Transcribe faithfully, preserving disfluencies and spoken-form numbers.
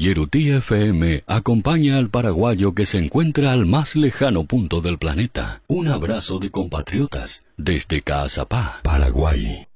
Yerutí F M acompaña al paraguayo que se encuentra al más lejano punto del planeta. Un abrazo de compatriotas desde Caazapá, Paraguay.